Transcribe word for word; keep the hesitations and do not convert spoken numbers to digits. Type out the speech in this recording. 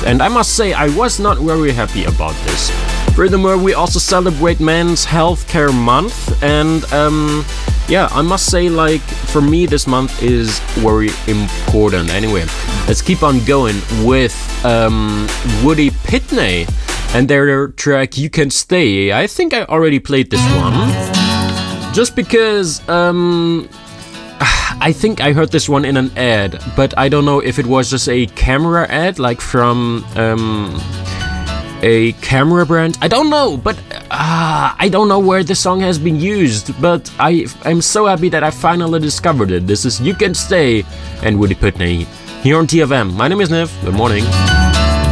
and I must say I was not very happy about this. Furthermore, we also celebrate Men's Healthcare Month, and um, yeah, I must say, like, for me this month is very important. Anyway, let's keep on going with um, Woody Pitney and their track You Can Stay. I think I already played this one, just because um, I think I heard this one in an ad, but I don't know if it was just a camera ad, like from um, a camera brand. I don't know, but uh, I don't know where this song has been used, but I, I'm so happy that I finally discovered it. This is You Can Stay and Woody Pitney here on T F M. My name is Nev. Good morning.